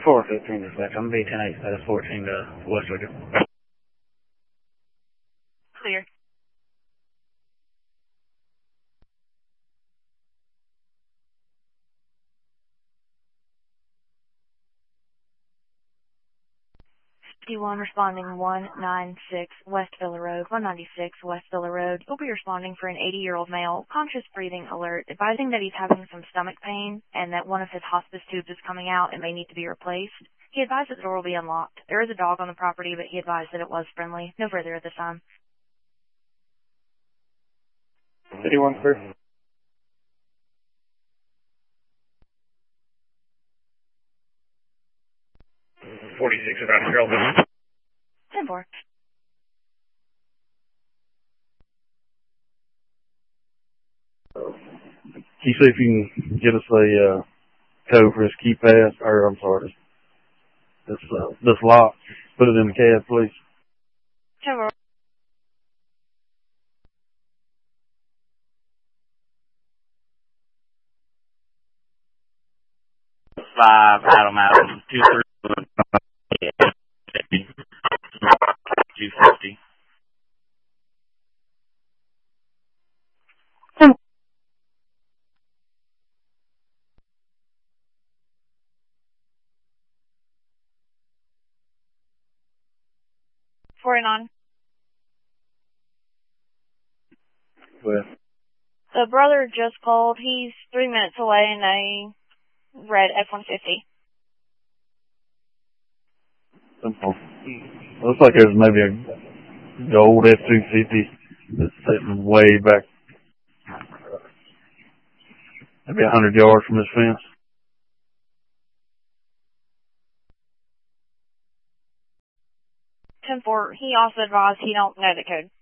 415 dispatch. I'm B108 status 14 to West Georgia. Clear. D1 responding 196 West Villa Road, 196 West Villa Road. You'll be responding for an 80-year-old male, conscious breathing alert, advising that he's having some stomach pain and that one of his hospice tubes is coming out and may need to be replaced. He advised that the door will be unlocked. There is a dog on the property, but he advised that it was friendly. No further at this time. 51 clear. 46 about Harold. 10-4. Can you see if you can get us a code for his key pass, or I'm sorry, this lock? Put it in the cab, please. 10-4. Five Adam Adam 250. 49. Well, The brother just called. He's 3 minutes away in a red F-150. simple. Looks like there's maybe a gold F-250 that's sitting way back, maybe 100 yards from this fence. 10-4. He also advised he don't know the code.